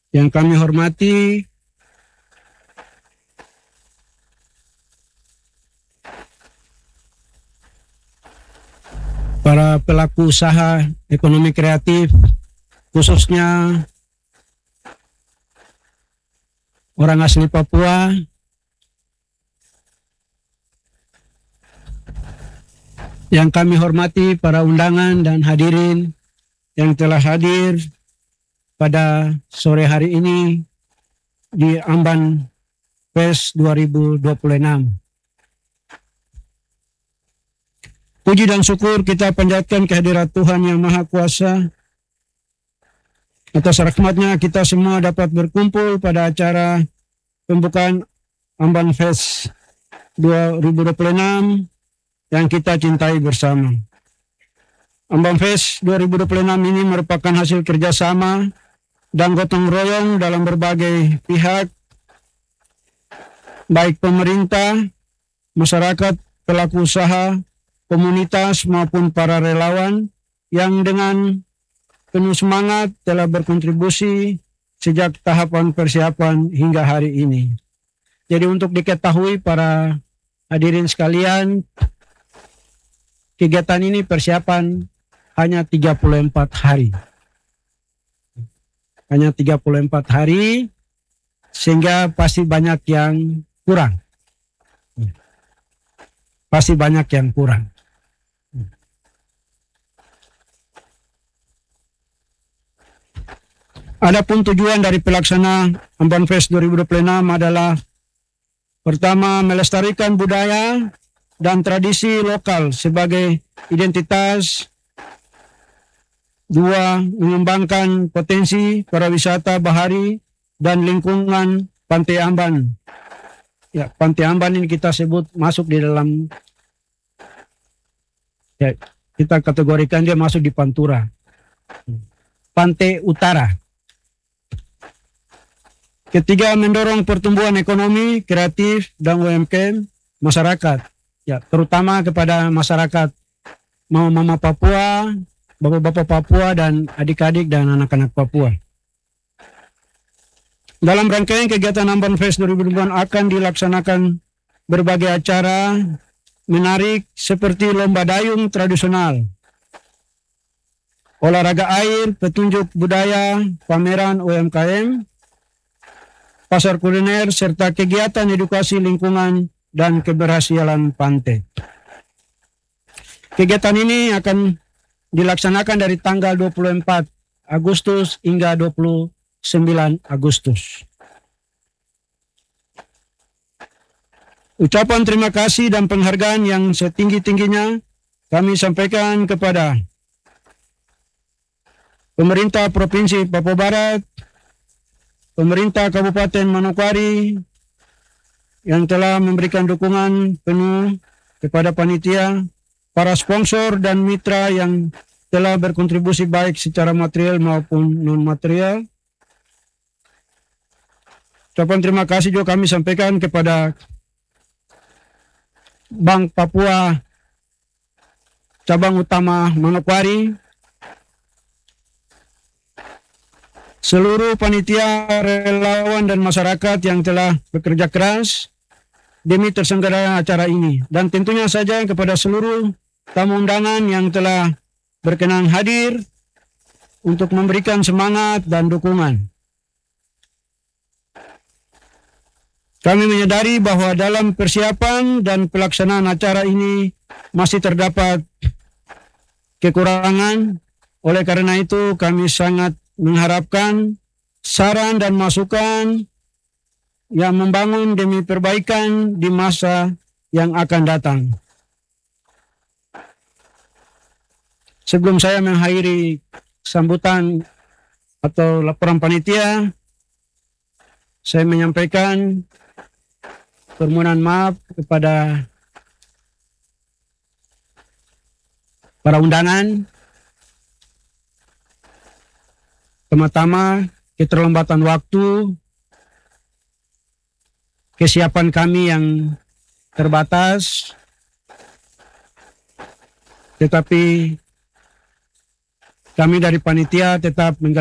Yang kami hormati para pelaku usaha ekonomi kreatif, khususnya orang asli Papua, yang kami hormati para undangan dan hadirin yang telah hadir pada sore hari ini di Amban Fest 2026. Puji dan syukur kita panjatkan kehadirat Tuhan Yang Maha Kuasa. Atas rahmatnya kita semua dapat berkumpul pada acara pembukaan Amban Fest 2026 yang kita cintai bersama. Amban Fest 2026 ini merupakan hasil kerjasama dan gotong royong dalam berbagai pihak, baik pemerintah, masyarakat, pelaku usaha, komunitas maupun para relawan yang dengan penuh semangat telah berkontribusi sejak tahapan persiapan hingga hari ini. Jadi untuk diketahui para hadirin sekalian, kegiatan ini persiapan hanya 34 hari. Hanya 34 hari, sehingga pasti banyak yang kurang. Pasti banyak yang kurang. Adapun tujuan dari pelaksana Amban Fest 2026 adalah pertama, melestarikan budaya dan tradisi lokal sebagai identitas. Dua, mengembangkan potensi pariwisata bahari dan lingkungan Pantai Amban. Ya, Pantai Amban ini kita sebut masuk di dalam, ya, kita kategorikan dia masuk di Pantura, Pantai Utara. Ketiga, mendorong pertumbuhan ekonomi kreatif dan UMKM masyarakat, ya, terutama kepada masyarakat mama Papua, bapak-bapak Papua, dan adik-adik dan anak-anak Papua. Dalam rangkaian kegiatan Amban Fest 2020 akan dilaksanakan berbagai acara menarik seperti lomba dayung tradisional, olahraga air, petunjuk budaya, pameran UMKM, pasar kuliner, serta kegiatan edukasi lingkungan dan keberhasilan pantai. Kegiatan ini akan dilaksanakan dari tanggal 24 Agustus hingga 29 Agustus. Ucapan terima kasih dan penghargaan yang setinggi-tingginya kami sampaikan kepada pemerintah Provinsi Papua Barat, pemerintah Kabupaten Manokwari yang telah memberikan dukungan penuh kepada panitia, para sponsor dan mitra yang telah berkontribusi baik secara material maupun non-material. Ucapan terima kasih juga kami sampaikan kepada Bank Papua Cabang Utama Manokwari, seluruh panitia, relawan, dan masyarakat yang telah bekerja keras demi terselenggara acara ini. Dan tentunya saja kepada seluruh tamu undangan yang telah berkenan hadir untuk memberikan semangat dan dukungan. Kami menyadari bahwa dalam persiapan dan pelaksanaan acara ini masih terdapat kekurangan. Oleh karena itu kami sangat mengharapkan saran dan masukan yang membangun demi perbaikan di masa yang akan datang. Sebelum saya mengakhiri sambutan atau laporan panitia, saya menyampaikan permohonan maaf kepada para undangan. Pertama, keterlambatan waktu, kesiapan kami yang terbatas, tetapi kami dari panitia tetap